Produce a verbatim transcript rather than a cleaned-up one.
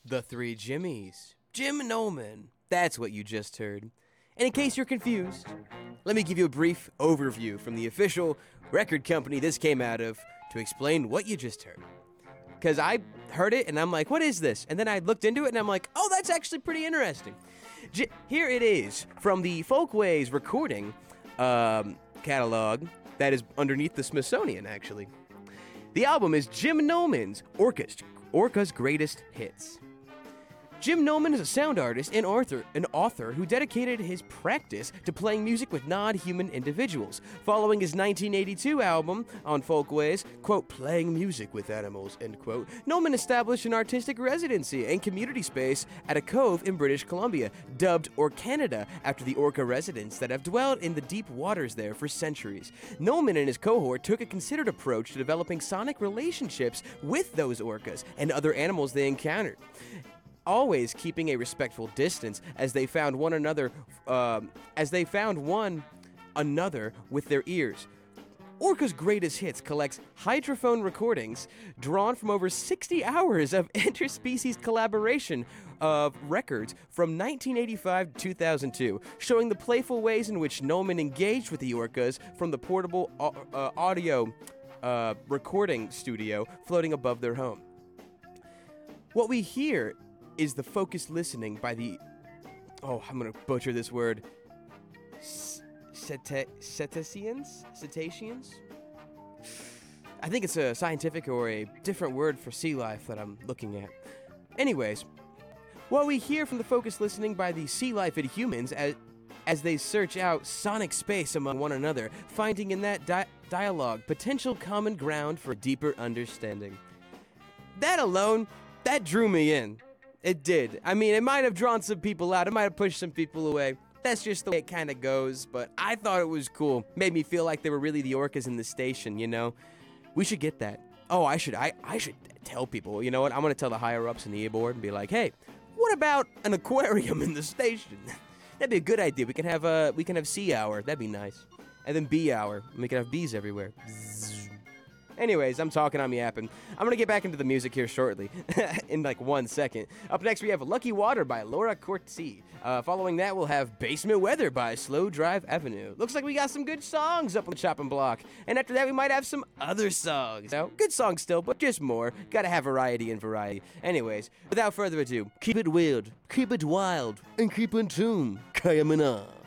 The Three Jimmies. Jim Noman. That's what you just heard. And in case you're confused, let me give you a brief overview from the official record company this came out of to explain what you just heard. Because I heard it and I'm like, what is this? And then I looked into it and I'm like, oh, that's actually pretty interesting. J- here it is from the Folkways recording um, catalog that is underneath the Smithsonian, actually. The album is Jim Noman's Orca's, Orca's Greatest Hits. Jim Noman is a sound artist and author, an author who dedicated his practice to playing music with non-human individuals. Following his nineteen eighty-two album on Folkways, quote, playing music with animals, end quote, Noman established an artistic residency and community space at a cove in British Columbia, dubbed Orcanada after the orca residents that have dwelled in the deep waters there for centuries. Noman and his cohort took a considered approach to developing sonic relationships with those orcas and other animals they encountered, always keeping a respectful distance as they found one another um, as they found one another with their ears. Orca's Greatest Hits collects hydrophone recordings drawn from over sixty hours of interspecies collaboration of records from nineteen eighty-five to two thousand two, showing the playful ways in which Noman engaged with the orcas from the portable uh, uh, audio uh, recording studio floating above their home. What we hear is the focused listening by the, oh, I'm going to butcher this word, Ceta- cetaceans? Cetaceans? I think it's a scientific or a different word for sea life that I'm looking at. Anyways, what we hear from the focused listening by the sea life and humans as, as they search out sonic space among one another, finding in that di- dialogue potential common ground for deeper understanding. That alone, that drew me in. It did. I mean, it might have drawn some people out. It might have pushed some people away. That's just the way it kind of goes, but I thought it was cool. Made me feel like they were really the orcas in the station, you know? We should get that. Oh, I should I, I should tell people, you know what? I'm going to tell the higher-ups in the A-board and be like, hey, what about an aquarium in the station? That'd be a good idea. We can have uh, we can have C hour. That'd be nice. And then B hour. And we can have bees everywhere. Bzzz. Anyways, I'm talking, I'm yapping. I'm going to get back into the music here shortly, in like one second. Up next, we have Lucky Water by Laura Cortese. Uh, following that, we'll have Basement Weather by Slow Drive Avenue. Looks like we got some good songs up on the chopping block. And after that, we might have some other songs. Now, good songs still, but just more. Gotta have variety and variety. Anyways, without further ado, keep it weird, keep it wild, and keep in tune. Kayamina.